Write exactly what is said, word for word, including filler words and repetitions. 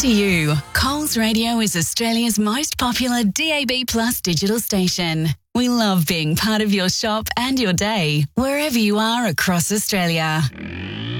to you. Coles Radio is Australia's most popular D A B Plus digital station. We love being part of your shop and your day, wherever you are across Australia.